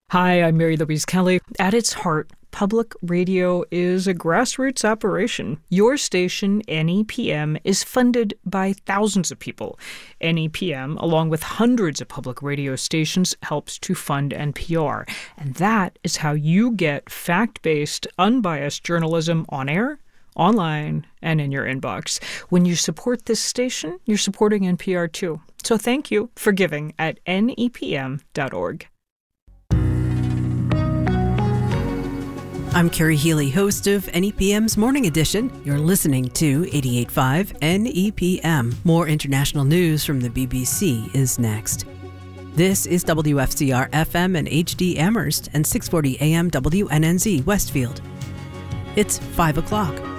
Hi, I'm Mary Louise Kelly. At its heart, public radio is a grassroots operation. Your station, NEPM, is funded by thousands of people. NEPM, along with hundreds of public radio stations, helps to fund NPR. And that is how you get fact-based, unbiased journalism on air, online, and in your inbox. When you support this station, you're supporting NPR too. So thank you for giving at nepm.org. I'm Carrie Healy, host of NEPM's Morning Edition. You're listening to 88.5 NEPM. More international news from the BBC is next. This is WFCR FM and HD Amherst and 640 AM WNNZ Westfield. It's 5 o'clock.